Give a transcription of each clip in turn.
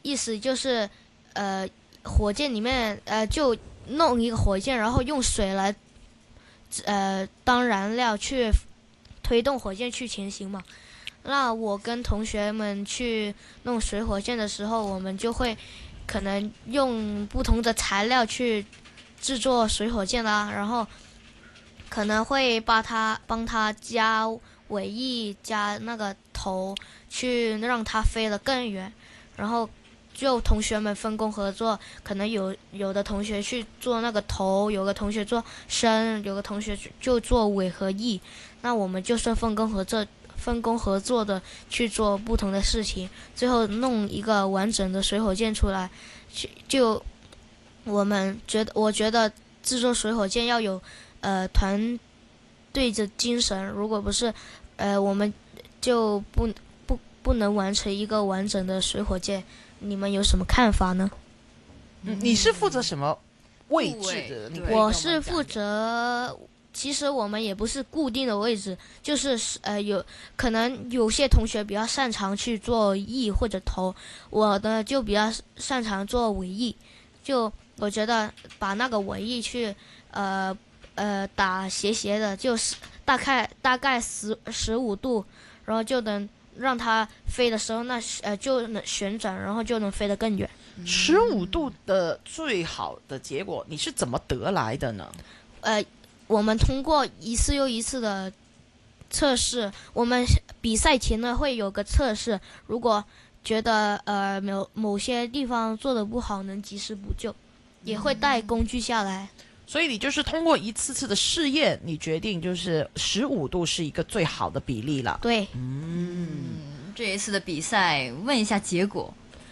意思就是火箭里面就弄一个火箭，然后用水来当燃料去推动火箭去前行嘛。那我跟同学们去弄水火箭的时候，我们就会可能用不同的材料去制作水火箭啦，然后可能会帮它加尾翼，加那个头，去让它飞得更远。然后就同学们分工合作，可能有的同学去做那个头，有个同学做身，有个同学就做尾和翼。那我们就是分工合作的去做不同的事情，最后弄一个完整的水火箭出来。就我觉得制作水火箭要有团队的精神，如果不是我们就不能完成一个完整的水火箭。你们有什么看法呢？ 你是负责什么位置的？ 我是负责，其实我们也不是固定的位置，就是可能有些同学比较擅长去做翼或者头，我呢就比较擅长做尾翼。就我觉得把那个尾翼去打斜的，就是大概15度，然后就能让它飞的时候，就能旋转，然后就能飞得更远。 15度的最好的结果，你是怎么得来的呢？ 我们通过一次又一次的测试，我们比赛前呢会有个测试，如果觉得某些地方做的不好，能及时补救，也会带工具下来。 所以你就是通过一次次的试验，你决定就是15度是一个最好的比例了。 对， 这一次的比赛，问一下结果。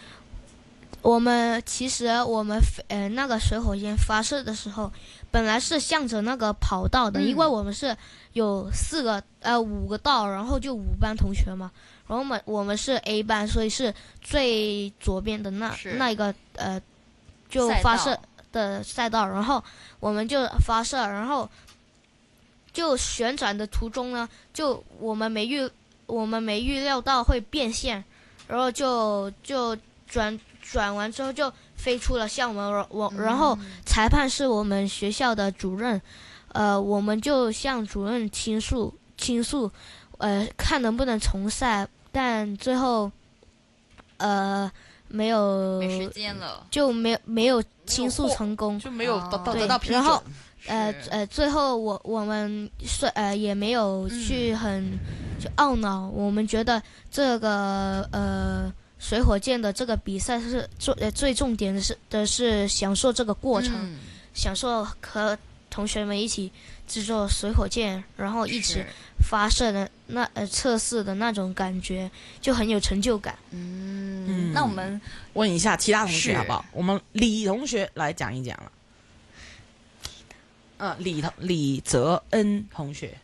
其实我们那个水火箭发射的时候，本来是向着那个跑道的，因为我们是有5个道，然后就5班同学嘛，然后我们是 A 班，所以是最左边的那一个就发射的赛道，然后我们就发射，然后就旋转的途中呢，就我们没预料到会变线，然后就转完之后就飞出了校门，然后裁判是我们学校的主任，我们就向主任倾诉，看能不能重赛，但最后没时间了， 就没有倾诉成功， 就没有得到批准。 然后最后我们也没有去就懊恼，我们觉得这个水火箭的这个比赛是最重点的是享受这个过程，享受和同学们一起制作水火箭，然后一起发射的测试的那种感觉，就很有成就感。 那我们问一下其他同学好不好？我们李同学来讲一讲了。李泽恩同学，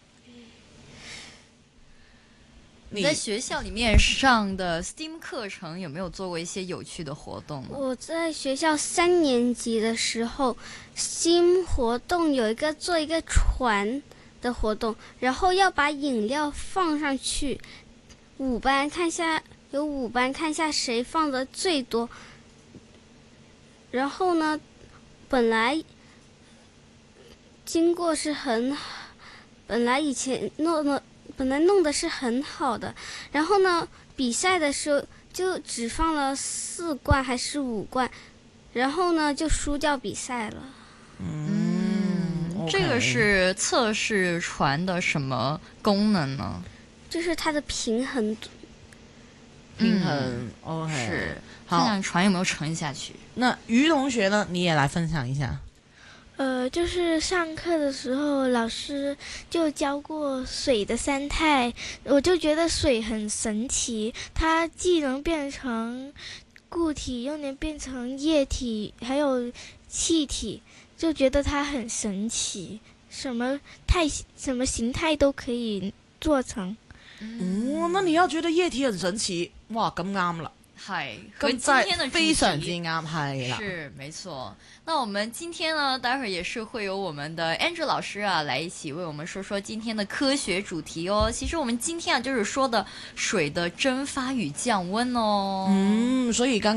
你在学校里面上的 STEAM 课程有没有做过一些有趣的活动呢？ 我在学校3年级的时候 ，STEAM 活动有做一个船的活动，然后要把饮料放上去，5班看下谁放的最多。然后呢，本来弄的是很好的，然后呢，比赛的时候就只放了4罐还是5罐，然后呢就输掉比赛了。 这个是测试船的什么功能呢？ 就是它的平衡。 OK， 是好， 看看船有没有沉下去。 那于同学呢？你也来分享一下。 就是上课的时候，老师就教过水的3态，我就觉得水很神奇，它既能变成固体，又能变成液体，还有气体，就觉得它很神奇，什么形态都可以做成。 那你要覺得液體很神奇，哇，咁啱啦， 係和今天的主題非常之啱，係啦， 是沒錯。那我們今天呢，待會兒也是會有我們的 Andrew 老師啊，來一起為我們說說今天的科學主題哦。其實我們今天啊，就是說的水的蒸發與降溫哦。 所以剛